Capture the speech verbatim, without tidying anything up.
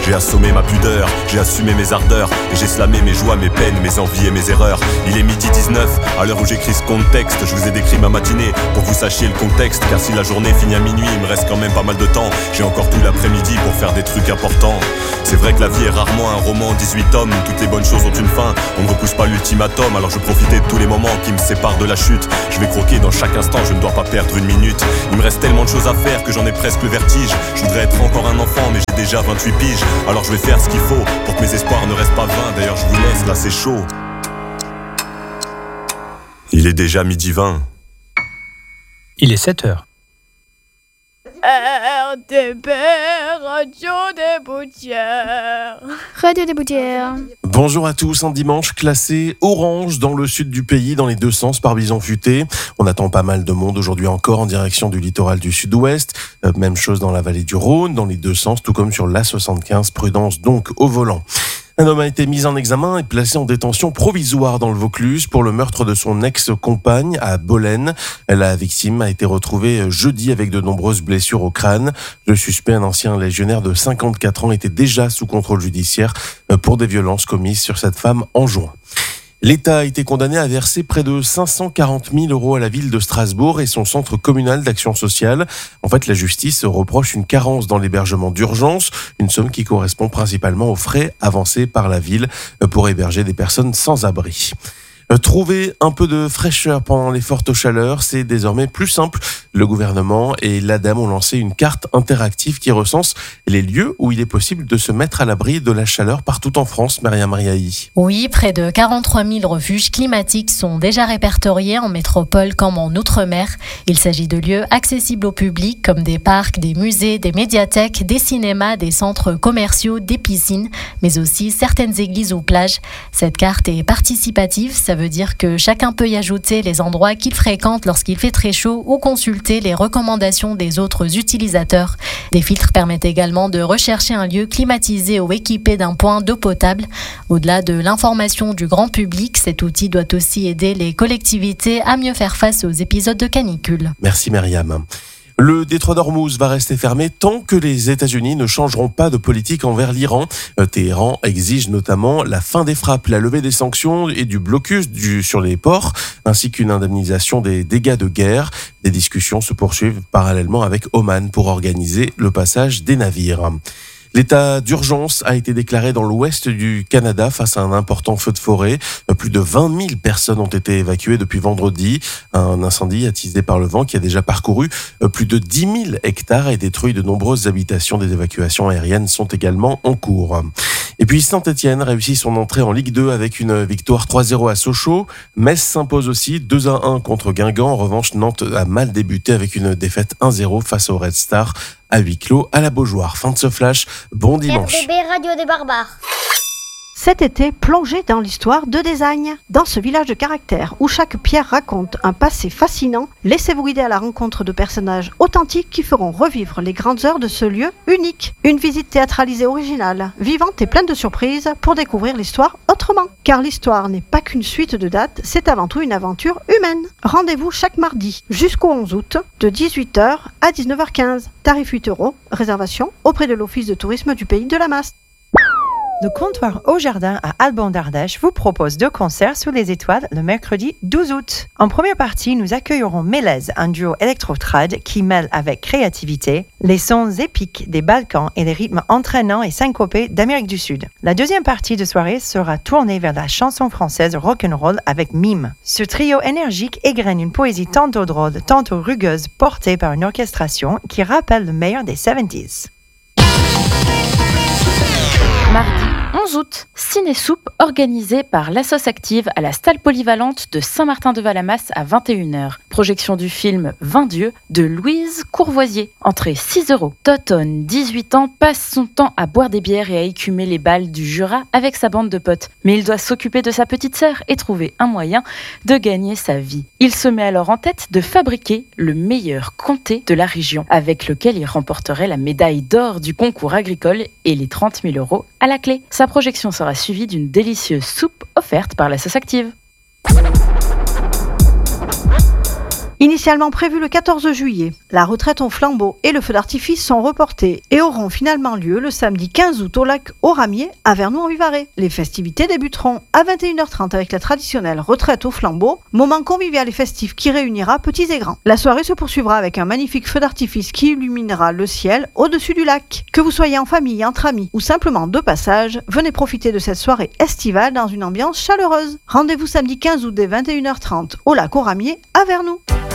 J'ai assommé ma pudeur, j'ai assumé mes ardeurs, et j'ai slamé mes joies, mes peines, mes envies et mes erreurs. Il est midi dix-neuf, à l'heure où j'écris ce contexte, je vous ai décrit ma matinée pour que vous sachiez le contexte. Car si la journée finit à minuit, il me reste quand même pas mal de temps. J'ai encore tout l'après-midi pour faire des trucs importants. C'est vrai que la vie est rarement un roman en dix-huit tomes. Toutes les bonnes choses ont une fin, on ne repousse pas l'ultimatum. Alors je profitais de tous les moments qui me séparent de la chute. Je vais croquer dans chaque instant, je ne dois pas perdre une minute. Il me reste tellement de choses à faire que j'en ai presque le vertige. Je voudrais être encore un enfant mais j'ai déjà vingt-huit piges. Alors je vais faire ce qu'il faut pour que mes espoirs ne restent pas vains. D'ailleurs je vous laisse, là c'est chaud. Il est déjà midi vingt. Il est sept heures. R T B, Radio des Boutières. Radio des Boutières. Bonjour à tous, un dimanche classé orange dans le sud du pays, dans les deux sens par bison futé. On attend pas mal de monde aujourd'hui encore en direction du littoral du sud-ouest. Euh, même chose dans la vallée du Rhône, dans les deux sens, tout comme sur l'A soixante-quinze. Prudence donc au volant. Un homme a été mis en examen et placé en détention provisoire dans le Vaucluse pour le meurtre de son ex-compagne à Bolène. La victime a été retrouvée jeudi avec de nombreuses blessures au crâne. Le suspect, un ancien légionnaire de cinquante-quatre ans, était déjà sous contrôle judiciaire pour des violences commises sur cette femme en juin. L'État a été condamné à verser près de cinq cent quarante mille euros à la ville de Strasbourg et son centre communal d'action sociale. En fait, la justice reproche une carence dans l'hébergement d'urgence, une somme qui correspond principalement aux frais avancés par la ville pour héberger des personnes sans abri. Trouver un peu de fraîcheur pendant les fortes chaleurs, c'est désormais plus simple. Le gouvernement et l'Adam ont lancé une carte interactive qui recense les lieux où il est possible de se mettre à l'abri de la chaleur partout en France. Myriam Riahi. Oui, près de quarante-trois mille refuges climatiques sont déjà répertoriés en métropole comme en Outre-mer. Il s'agit de lieux accessibles au public comme des parcs, des musées, des médiathèques, des cinémas, des centres commerciaux, des piscines, mais aussi certaines églises ou plages. Cette carte est participative, ça veut dire que chacun peut y ajouter les endroits qu'il fréquente lorsqu'il fait très chaud ou consulter les recommandations des autres utilisateurs. Des filtres permettent également de rechercher un lieu climatisé ou équipé d'un point d'eau potable. Au-delà de l'information du grand public, cet outil doit aussi aider les collectivités à mieux faire face aux épisodes de canicule. Merci Myriam. Le détroit d'Ormuz va rester fermé tant que les États-Unis ne changeront pas de politique envers l'Iran. Téhéran exige notamment la fin des frappes, la levée des sanctions et du blocus du, sur les ports, ainsi qu'une indemnisation des dégâts de guerre. Des discussions se poursuivent parallèlement avec Oman pour organiser le passage des navires. L'état d'urgence a été déclaré dans l'ouest du Canada face à un important feu de forêt. Plus de vingt mille personnes ont été évacuées depuis vendredi. Un incendie attisé par le vent qui a déjà parcouru plus de dix mille hectares et détruit de nombreuses habitations. Des évacuations aériennes sont également en cours. Et puis Saint-Etienne réussit son entrée en Ligue deux avec une victoire trois zéro à Sochaux. Metz s'impose aussi deux à un contre Guingamp. En revanche, Nantes a mal débuté avec une défaite un zéro face au Red Star à huis clos à la Beaujoire. Fin de ce flash, bon dimanche. R B B Radio des Barbares. Cet été, plongez dans l'histoire de Désagne. Dans ce village de caractère où chaque pierre raconte un passé fascinant, laissez-vous guider à la rencontre de personnages authentiques qui feront revivre les grandes heures de ce lieu unique. Une visite théâtralisée originale, vivante et pleine de surprises pour découvrir l'histoire autrement. Car l'histoire n'est pas qu'une suite de dates, c'est avant tout une aventure humaine. Rendez-vous chaque mardi jusqu'au onze août de dix-huit heures à dix-neuf heures quinze. Tarif huit euros, réservation auprès de l'Office de tourisme du Pays de la Masse. Le comptoir Au Jardin à Alban d'Ardèche vous propose deux concerts sous les étoiles le mercredi douze août. En première partie, nous accueillerons Mélèze, un duo électro-trad qui mêle avec créativité les sons épiques des Balkans et les rythmes entraînants et syncopés d'Amérique du Sud. La deuxième partie de soirée sera tournée vers la chanson française rock'n'roll avec Mime. Ce trio énergique égrène une poésie tantôt drôle, tantôt rugueuse, portée par une orchestration qui rappelle le meilleur des soixante-dix. Mardi onze août, Ciné-Soupe organisé par l'Assos Active à la salle polyvalente de Saint-Martin-de-Valamas à vingt et une heures. Projection du film vingt dieux de Louise Courvoisier. Entrée six euros. Toton, dix-huit ans, passe son temps à boire des bières et à écumer les balles du Jura avec sa bande de potes. Mais il doit s'occuper de sa petite sœur et trouver un moyen de gagner sa vie. Il se met alors en tête de fabriquer le meilleur comté de la région, avec lequel il remporterait la médaille d'or du concours agricole et les trente mille euros à la clé. Sa projection sera suivie d'une délicieuse soupe offerte par l'Assos Active. Initialement prévu le quatorze juillet, la retraite au flambeau et le feu d'artifice sont reportés et auront finalement lieu le samedi quinze août au lac Oramier à Vernoux-en-Vivarais. Les festivités débuteront à vingt et une heures trente avec la traditionnelle retraite au flambeau, moment convivial et festif qui réunira petits et grands. La soirée se poursuivra avec un magnifique feu d'artifice qui illuminera le ciel au-dessus du lac. Que vous soyez en famille, entre amis ou simplement de passage, venez profiter de cette soirée estivale dans une ambiance chaleureuse. Rendez-vous samedi quinze août dès vingt et une heures trente au lac Oramier à Vernoux.